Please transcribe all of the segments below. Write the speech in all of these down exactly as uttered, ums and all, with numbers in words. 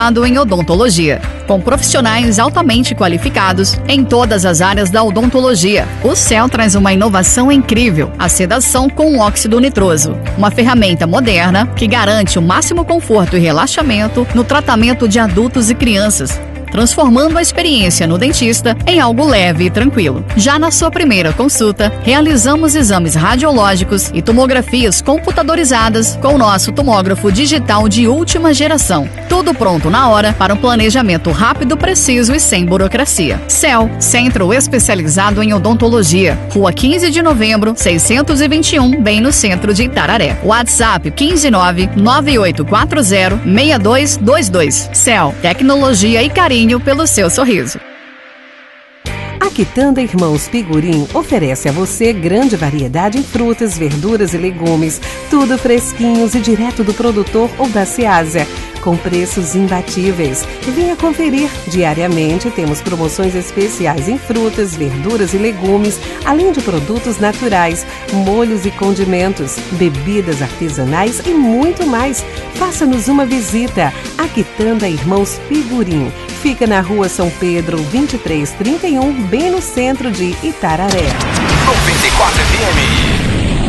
em odontologia, com profissionais altamente qualificados em todas as áreas da odontologia. O Cell traz uma inovação incrível, a sedação com óxido nitroso, uma ferramenta moderna que garante o máximo conforto e relaxamento no tratamento de adultos e crianças, transformando a experiência no dentista em algo leve e tranquilo. Já na sua primeira consulta, realizamos exames radiológicos e tomografias computadorizadas com o nosso tomógrafo digital de última geração. Tudo pronto na hora para um planejamento rápido, preciso e sem burocracia. Cell, centro especializado em odontologia. Rua quinze de novembro, seiscentos e vinte e um, bem no centro de Itararé. WhatsApp quinze nove nove oito quatro zero seis dois dois dois. Cell, tecnologia e carinho pelo seu sorriso. A Quitanda Irmãos Pigurim oferece a você grande variedade em frutas, verduras e legumes, tudo fresquinhos e direto do produtor ou da Ceasa, com preços imbatíveis. Venha conferir. Diariamente temos promoções especiais em frutas, verduras e legumes, além de produtos naturais, molhos e condimentos, bebidas artesanais e muito mais. Faça-nos uma visita. A Quitanda Irmãos Pigurim fica na Rua São Pedro, vinte e três trinta e um, bem no centro de Itararé. noventa e quatro F M.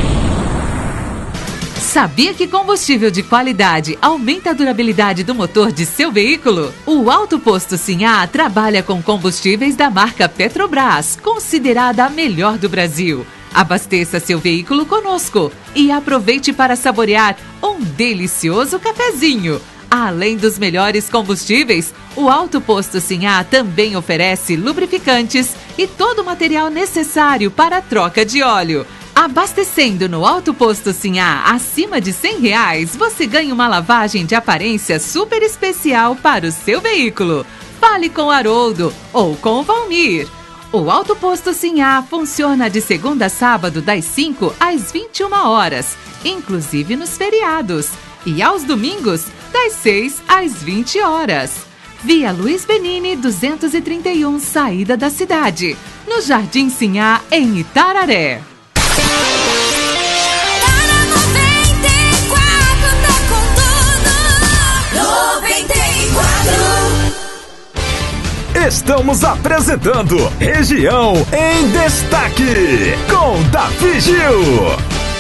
Sabia que combustível de qualidade aumenta a durabilidade do motor de seu veículo? O Alto Posto Sinhá trabalha com combustíveis da marca Petrobras, considerada a melhor do Brasil. Abasteça seu veículo conosco e aproveite para saborear um delicioso cafezinho. Além dos melhores combustíveis, o Alto Posto Sinhá também oferece lubrificantes e todo o material necessário para a troca de óleo. Abastecendo no Alto Posto Sinhá acima de cem reais, você ganha uma lavagem de aparência super especial para o seu veículo. Fale com o Haroldo ou com o Valmir. O Alto Posto Sinhá funciona de segunda a sábado das cinco às vinte e uma horas, inclusive nos feriados. E aos domingos, das seis às vinte horas. Via Luiz Benini duzentos e trinta e um, saída da cidade, no Jardim Sinhá, em Itararé. Estamos apresentando Região em Destaque com Davi Gil.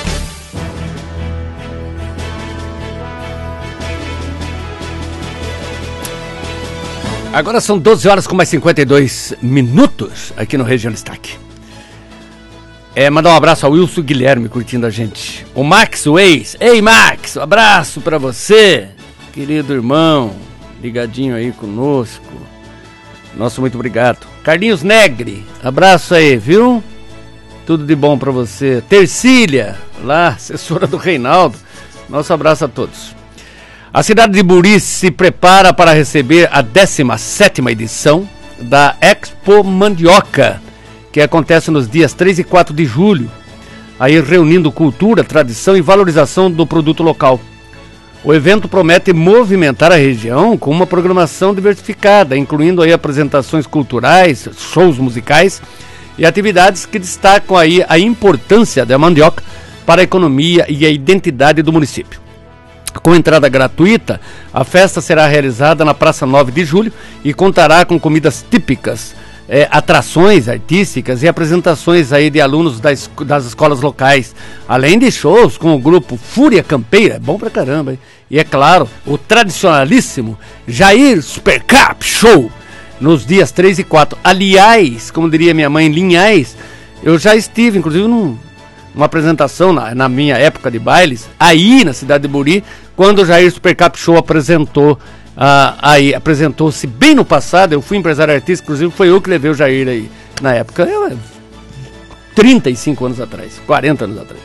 Agora são doze horas com mais cinquenta e dois minutos aqui no Região Destaque. É, mandar um abraço ao Wilson Guilherme curtindo a gente. O Max, o ex. Ei, Max, um abraço pra você, querido irmão, ligadinho aí conosco. Nosso muito obrigado. Carlinhos Negri, abraço aí, viu? Tudo de bom pra você. Tercília, lá, assessora do Reinaldo. Nosso abraço a todos. A cidade de Buri se prepara para receber a décima sétima edição da Expo Mandioca, que acontece nos dias três e quatro de julho, aí reunindo cultura, tradição e valorização do produto local. O evento promete movimentar a região com uma programação diversificada, incluindo aí apresentações culturais, shows musicais e atividades que destacam aí a importância da mandioca para a economia e a identidade do município. Com entrada gratuita, a festa será realizada na Praça nove de julho e contará com comidas típicas, é, atrações artísticas e apresentações aí de alunos das, das escolas locais, além de shows com o grupo Fúria Campeira, é bom pra caramba, hein? E é claro, o tradicionalíssimo Jair Supercap Show, nos dias três e quatro. Aliás, como diria minha mãe, Linhais, eu já estive, inclusive, num, numa apresentação na, na minha época de bailes, aí na cidade de Buri, quando o Jair Supercap Show apresentou, ah, aí apresentou-se bem no passado. Eu fui empresário artístico, inclusive foi eu que levei o Jair aí, na época, eu, trinta e cinco anos atrás, quarenta anos atrás.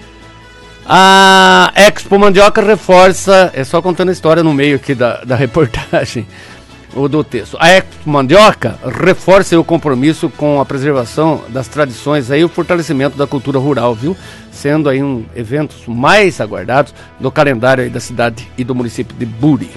A Expo Mandioca reforça, é só contando a história no meio aqui da, da reportagem, ou do texto. A Expo Mandioca reforça o compromisso com a preservação das tradições e o fortalecimento da cultura rural, viu? Sendo aí um eventos mais aguardados do calendário aí da cidade e do município de Buri.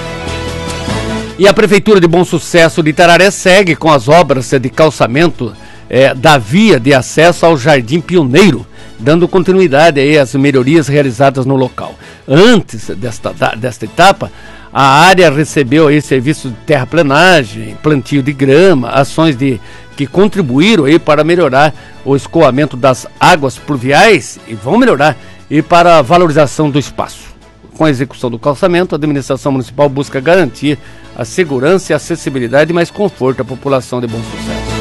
E a Prefeitura de Bom Sucesso de Itararé segue com as obras de calçamento é, da via de acesso ao Jardim Pioneiro, dando continuidade aí às melhorias realizadas no local. Antes desta, desta etapa, A área recebeu aí serviços de terraplenagem, plantio de grama, ações de, que contribuíram aí para melhorar o escoamento das águas pluviais e vão melhorar e para a valorização do espaço. Com a execução do calçamento, a administração municipal busca garantir a segurança e acessibilidade e mais conforto à população de Bom Sucesso.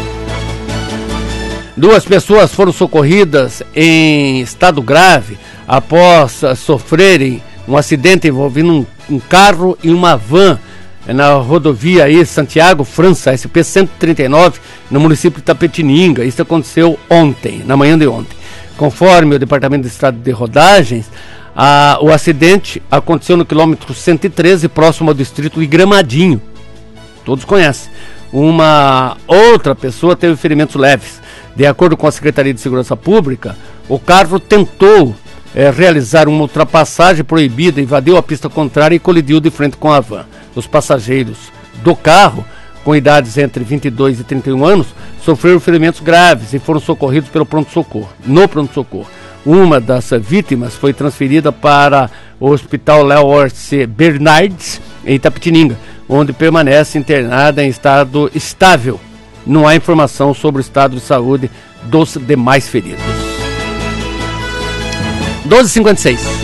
Duas pessoas foram socorridas em estado grave após sofrerem um acidente envolvendo um, um carro e uma van na rodovia aí Santiago, França, S P cento e trinta e nove, no município de Itapetininga. Isso aconteceu ontem, na manhã de ontem. Conforme o Departamento de Estrada de Rodagens, a, o acidente aconteceu no quilômetro cento e treze, próximo ao distrito de Gramadinho. Todos conhecem. Uma outra pessoa teve ferimentos leves. De acordo com a Secretaria de Segurança Pública, o carro tentou é, realizar uma ultrapassagem proibida, invadiu a pista contrária e colidiu de frente com a van. Os passageiros do carro, com idades entre vinte e dois e trinta e um anos, sofreram ferimentos graves e foram socorridos pelo pronto-socorro, no pronto-socorro. Uma das vítimas foi transferida para o Hospital Léo Orsi Bernardes, em Itapetininga, onde permanece internada em estado estável. Não há informação sobre o estado de saúde dos demais feridos. doze e cinquenta e seis.